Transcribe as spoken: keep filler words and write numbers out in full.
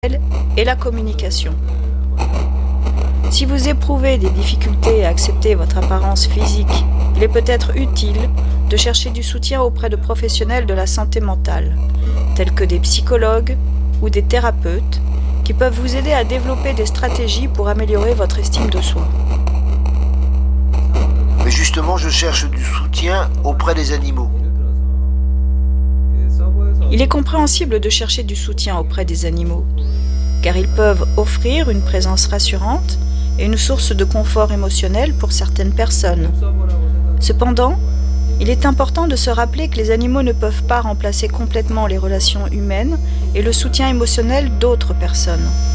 et la communication. Si vous éprouvez des difficultés à accepter votre apparence physique, il est peut-être utile de chercher du soutien auprès de professionnels de la santé mentale, tels que des psychologues ou des thérapeutes, qui peuvent vous aider à développer des stratégies pour améliorer votre estime de soi. Mais justement, je cherche du soutien auprès des animaux. Il est compréhensible de chercher du soutien auprès des animaux, car ils peuvent offrir une présence rassurante et une source de confort émotionnel pour certaines personnes. Cependant, il est important de se rappeler que les animaux ne peuvent pas remplacer complètement les relations humaines et le soutien émotionnel d'autres personnes.